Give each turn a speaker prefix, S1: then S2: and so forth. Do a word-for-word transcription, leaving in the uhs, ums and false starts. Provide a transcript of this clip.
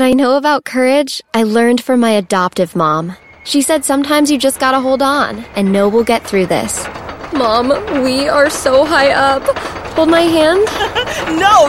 S1: I know about courage, I learned from my adoptive mom. She said sometimes you just gotta hold on and know we'll get through this. Mom, we are so high up. Hold my hand?
S2: No,